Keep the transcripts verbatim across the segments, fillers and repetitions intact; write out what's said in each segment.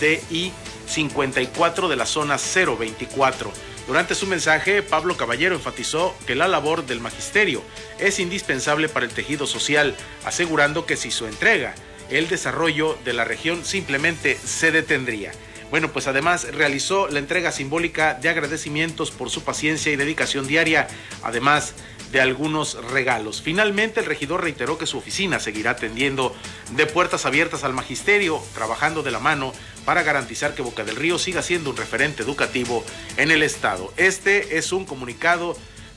D I cincuenta y cuatro de la zona cero veinticuatro. Durante su mensaje, Pablo Caballero enfatizó que la labor del magisterio es indispensable para el tejido social, asegurando que si su entrega, el desarrollo de la región simplemente se detendría. Bueno, pues además realizó la entrega simbólica de agradecimientos por su paciencia y dedicación diaria, además de algunos regalos. Finalmente, el regidor reiteró que su oficina seguirá atendiendo de puertas abiertas al magisterio, trabajando de la mano para garantizar que Boca del Río siga siendo un referente educativo en el estado. Este es un comunicado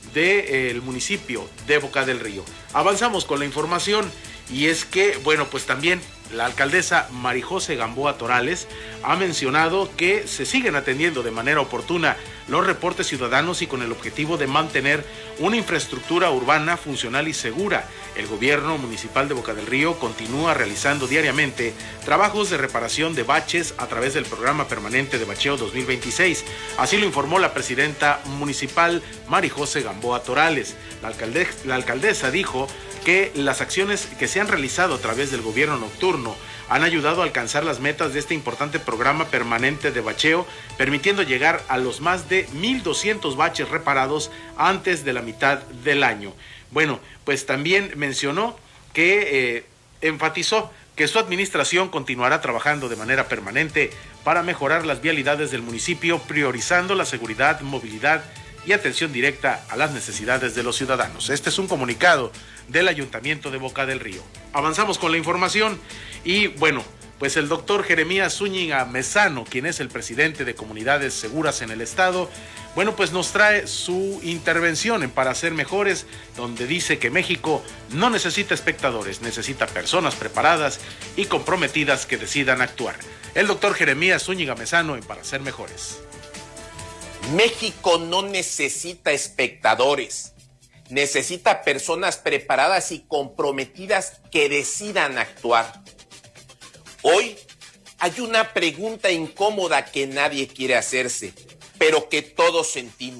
del municipio de Boca del Río. Avanzamos con la información y es que, bueno, pues también la alcaldesa Marijose Gamboa Torales ha mencionado que se siguen atendiendo de manera oportuna los reportes ciudadanos y con el objetivo de mantener una infraestructura urbana funcional y segura. El gobierno municipal de Boca del Río continúa realizando diariamente trabajos de reparación de baches a través del programa permanente de bacheo dos mil veintiséis. Así lo informó la presidenta municipal Marijose Gamboa Torales. La alcaldesa, la alcaldesa dijo que las acciones que se han realizado a través del gobierno nocturno han ayudado a alcanzar las metas de este importante programa permanente de bacheo, permitiendo llegar a los más de mil doscientos baches reparados antes de la mitad del año. Bueno, pues también mencionó que eh, enfatizó que su administración continuará trabajando de manera permanente para mejorar las vialidades del municipio, priorizando la seguridad, movilidad y atención directa a las necesidades de los ciudadanos. Este es un comunicado del Ayuntamiento de Boca del Río. Avanzamos con la información y bueno, pues el doctor Jeremías Zúñiga Mezano, quien es el presidente de Comunidades Seguras en el estado, bueno, pues nos trae su intervención en Para Ser Mejores, donde dice que México no necesita espectadores, necesita personas preparadas y comprometidas que decidan actuar. El doctor Jeremías Zúñiga Mezano en Para Ser Mejores. México no necesita espectadores, necesita personas preparadas y comprometidas que decidan actuar. Hoy hay una pregunta incómoda que nadie quiere hacerse, pero que todos sentimos.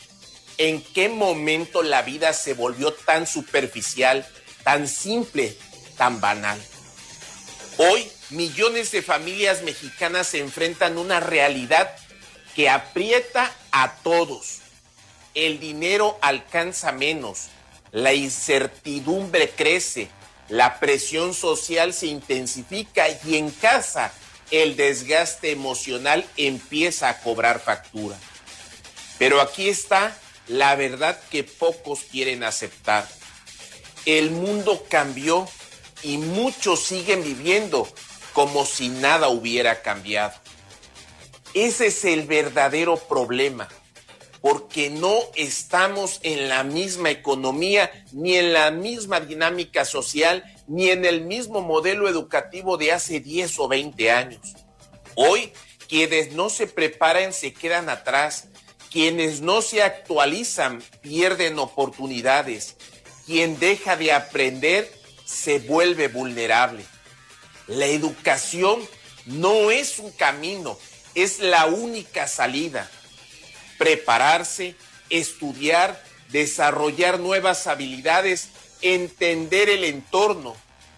¿En qué momento la vida se volvió tan superficial, tan simple, tan banal? Hoy, millones de familias mexicanas se enfrentan a una realidad que aprieta a todos. El dinero alcanza menos, la incertidumbre crece, la presión social se intensifica y en casa el desgaste emocional empieza a cobrar factura. Pero aquí está la verdad que pocos quieren aceptar. El mundo cambió y muchos siguen viviendo como si nada hubiera cambiado. Ese es el verdadero problema, porque no estamos en la misma economía, ni en la misma dinámica social, ni en el mismo modelo educativo de hace diez o veinte años. Hoy, quienes no se preparan se quedan atrás, quienes no se actualizan pierden oportunidades, quien deja de aprender se vuelve vulnerable. La educación no es un camino, es la única salida. Prepararse, estudiar, desarrollar nuevas habilidades, entender el entorno.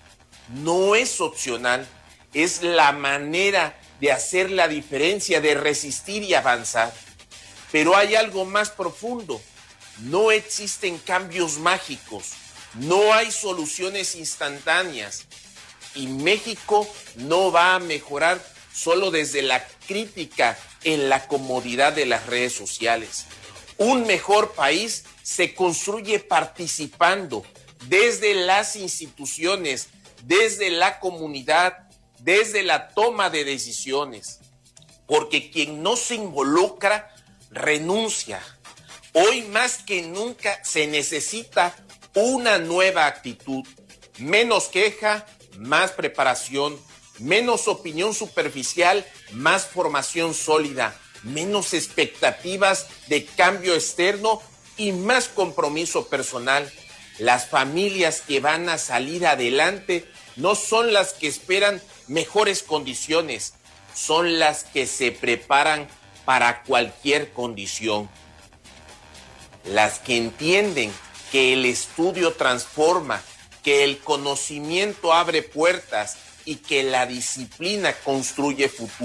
No es opcional, es la manera de hacer la diferencia, de resistir y avanzar. Pero hay algo más profundo. No existen cambios mágicos, no hay soluciones instantáneas. Y México no va a mejorar solo desde la crítica en la comodidad de las redes sociales. Un mejor país se construye participando desde las instituciones, desde la comunidad, desde la toma de decisiones. Porque quien no se involucra, renuncia. Hoy más que nunca se necesita una nueva actitud. Menos queja, más preparación. Menos opinión superficial, más formación sólida, menos expectativas de cambio externo y más compromiso personal. Las familias que van a salir adelante no son las que esperan mejores condiciones, son las que se preparan para cualquier condición. Las que entienden que el estudio transforma, que el conocimiento abre puertas, y que la disciplina construye futuro.